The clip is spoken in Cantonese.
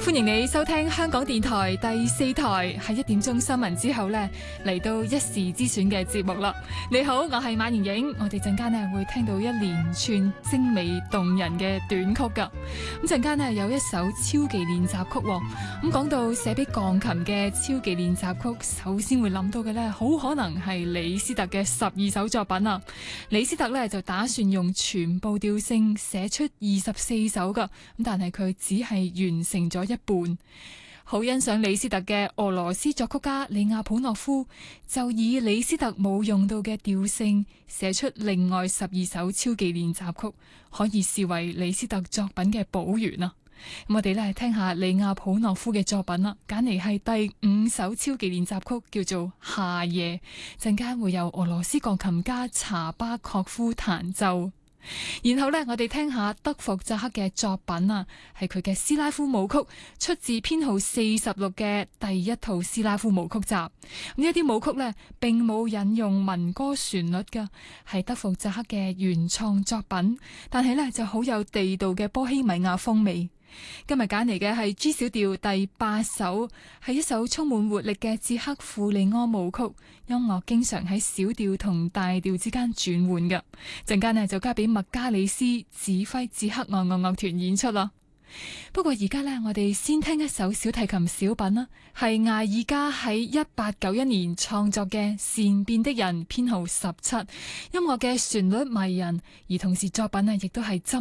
歡迎你收聽香港電台第四台，喺1點鐘新聞之後呢，嚟到一時之選嘅節目啦。你好，我係馬妍影，我哋陣間呢會聽到一連串精美動人嘅短曲噶。咁陣間呢有一首超技練習曲，咁講到寫俾鋼琴嘅超技練習曲，首先會諗到嘅呢，好可能係李斯特嘅12首作品啊。李斯特呢就打算用全部調性寫出24首噶，咁但係佢只係完成咗一半。好欣賞李斯特嘅俄羅斯作曲家里亞普諾夫，就以李斯特冇用到嘅調性寫出另外12首超技練習曲，可以視為李斯特作品嘅補完啊！咁我哋咧聽下里亞普諾夫嘅作品啦，揀嚟係第5首超技練習曲，叫做《夏夜》，陣間會由俄羅斯鋼琴家查巴確夫彈奏。然後呢，我哋聽下德弗扎克嘅作品啊，係佢嘅斯拉夫舞曲，出自編號46嘅第一套斯拉夫舞曲集。呢一啲舞曲呢，並冇引用民歌旋律噶，係德弗扎克嘅原創作品，但係呢就好有地道嘅波希米亞風味。今日揀嚟嘅係 G 小調第8首，係一首充滿活力嘅捷克庫利安舞曲。音樂經常喺小調同大調之間轉換嘅。陣間呢就交俾麥加里斯指揮捷克愛樂樂團演出啦。不過而家呢，我哋先聽一首小提琴小品啦，係艾爾加喺1891年創作嘅《善變的人》編號17，音樂嘅旋律迷人，而同時作品呢亦都係